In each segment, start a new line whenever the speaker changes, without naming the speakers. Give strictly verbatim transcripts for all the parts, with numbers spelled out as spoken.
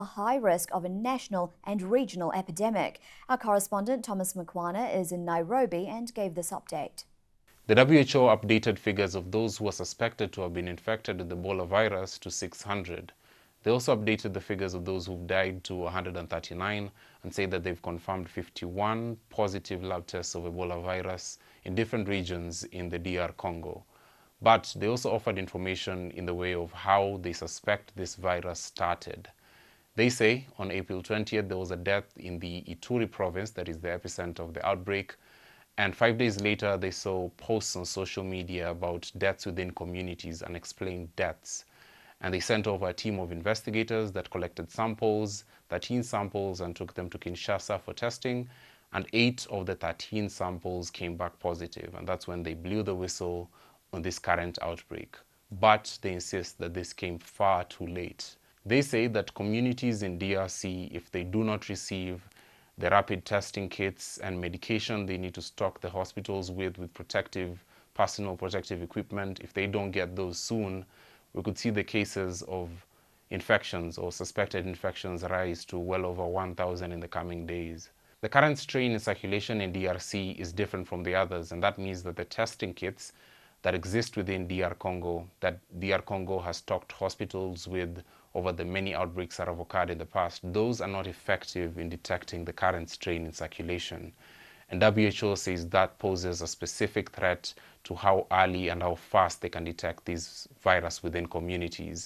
a high risk of a national and regional epidemic. Our correspondent Thomas Mkwana is in Nairobi and gave this update.
The W H O updated figures of those who are suspected to have been infected with the Ebola virus to six hundred. They also updated the figures of those who've died to one hundred thirty-nine and say that they've confirmed fifty-one positive lab tests of Ebola virus in different regions in the D R Congo. But they also offered information in the way of how they suspect this virus started. They say on April twentieth there was a death in the Ituri province, that is the epicenter of the outbreak, and five days later they saw posts on social media about deaths within communities, unexplained deaths. And they sent over a team of investigators that collected samples, thirteen samples, and took them to Kinshasa for testing. And eight of the thirteen samples came back positive. And that's when they blew the whistle on this current outbreak. But they insist that this came far too late. They say that communities in D R C, if they do not receive the rapid testing kits and medication they need to stock the hospitals with, with protective, personal protective equipment, if they don't get those soon, we could see the cases of infections or suspected infections rise to well over one thousand in the coming days. The current strain in circulation in D R C is different from the others, and that means that the testing kits that exist within D R Congo, that D R Congo has stocked hospitals with over the many outbreaks that have occurred in the past, those are not effective in detecting the current strain in circulation. And W H O says that poses a specific threat to how early and how fast they can detect this virus within communities.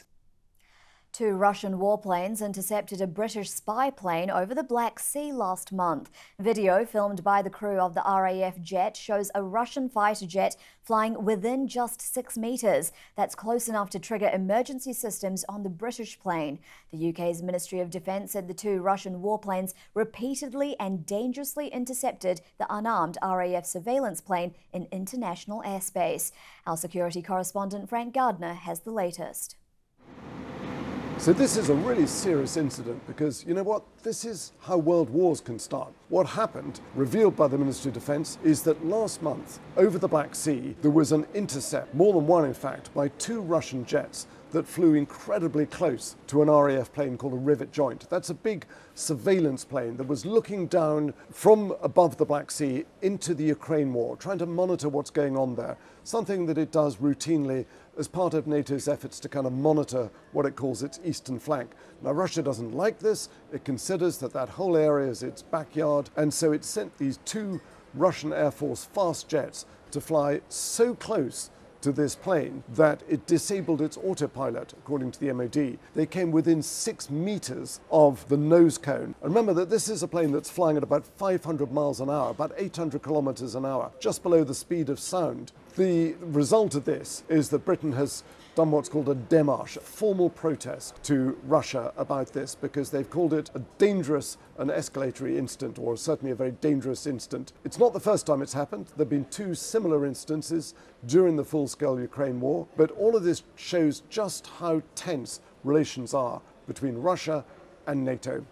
Two Russian warplanes intercepted a British spy plane over the Black Sea last month. Video filmed by the crew of the R A F jet shows a Russian fighter jet flying within just six metres. That's close enough to trigger emergency systems on the British plane. The U K's Ministry of Defence said the two Russian warplanes repeatedly and dangerously intercepted the unarmed R A F surveillance plane in international airspace. Our security correspondent Frank Gardner has the latest.
So this is a really serious incident because, you know what, this is how world wars can start. What happened, revealed by the Ministry of Defence, is that last month, over the Black Sea, there was an intercept, more than one in fact, by two Russian jets that flew incredibly close to an R A F plane called a Rivet Joint. That's a big surveillance plane that was looking down from above the Black Sea into the Ukraine war, trying to monitor what's going on there, something that it does routinely as part of NATO's efforts to kind of monitor what it calls its eastern flank. Now, Russia doesn't like this. It considers that that whole area is its backyard, and so it sent these two Russian Air Force fast jets to fly so close to this plane that it disabled its autopilot, according to the M O D. They came within six meters of the nose cone. And remember that this is a plane that's flying at about five hundred miles an hour, about eight hundred kilometers an hour, just below the speed of sound. The result of this is that Britain has done what's called a démarche, a formal protest to Russia about this, because they've called it a dangerous and escalatory incident, or certainly a very dangerous incident. It's not the first time it's happened. There have been two similar instances during the full-scale Ukraine war, but all of this shows just how tense relations are between Russia and NATO.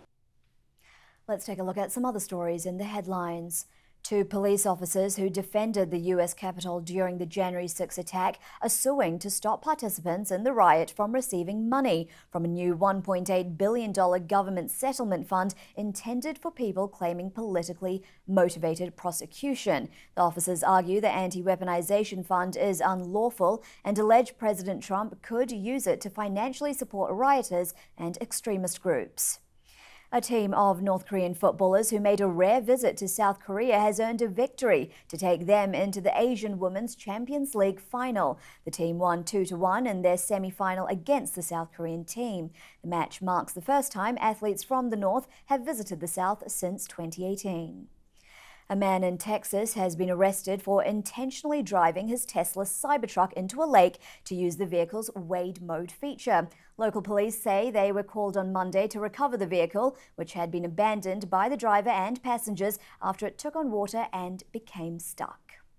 Let's take a look at some other stories in the headlines. Two police officers who defended the U S Capitol during the January sixth attack are suing to stop participants in the riot from receiving money from a new one point eight billion dollars government settlement fund intended for people claiming politically motivated prosecution. The officers argue the anti-weaponization fund is unlawful and allege President Trump could use it to financially support rioters and extremist groups. A team of North Korean footballers who made a rare visit to South Korea has earned a victory to take them into the Asian Women's Champions League final. The team won two to one in their semi-final against the South Korean team. The match marks the first time athletes from the North have visited the South since twenty eighteen. A man in Texas has been arrested for intentionally driving his Tesla Cybertruck into a lake to use the vehicle's wade mode feature. Local police say they were called on Monday to recover the vehicle, which had been abandoned by the driver and passengers after it took on water and became stuck.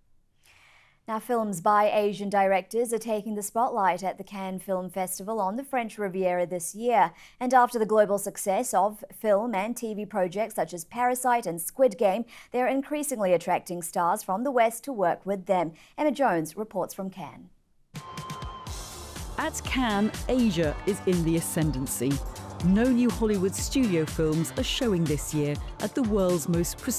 Now, films by Asian directors are taking the spotlight at the Cannes Film Festival on the French Riviera this year. And after the global success of film and T V projects such as Parasite and Squid Game, they're increasingly attracting stars from the West to work with them. Emma Jones reports from Cannes.
At Cannes, Asia is in the ascendancy. No new Hollywood studio films are showing this year at the world's most prestigious